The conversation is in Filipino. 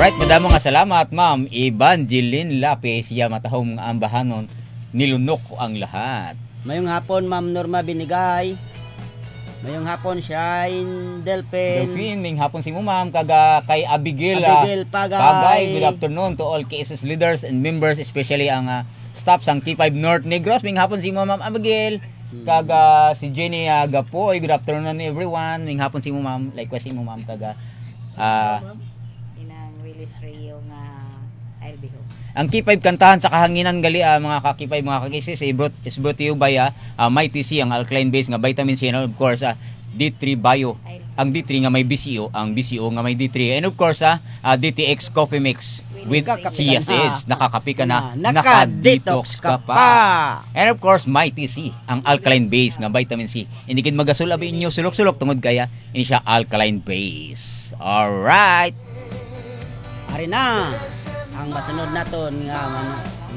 Alright, madamo nga salamat, Ma'am Evangeline Lapis. Siya matahong nga ambahanon, nilunok ang lahat. Mayong hapon, Ma'am Norma Binigay. Mayong hapon, Shine Delphin. Delphine, may hapon si mo, Ma'am, kaga kay Abigail. Abigail Pagay. Pagay, good afternoon to all KSS leaders and members, especially ang staff sang T5 North Negros. May hapon si mo, Ma'am Abigail. Kaga si Jenny Gapoy, good afternoon everyone. May hapon si mo, Ma'am. Likewise si mo, Ma'am, kaga Inang Willis Rio nga Ilbiho. ang K5 kantahan sa kahanginan gali mga ka-K5 mga kakisis is brought to you by Mighty C, ang alkaline base nga vitamin C, and of course D3 Bio, ang D3 nga may BCO, ang BCO nga may D3, and of course DTX Coffee Mix with chia seeds. Nakakapi ka na, naka-detox ka pa. And of course Mighty C, ang alkaline base nga vitamin C. Hindi kin magasul abi inyo sulok-sulok tungod kaya ini siya alkaline base. Alright. Ari na ang masunod naton nga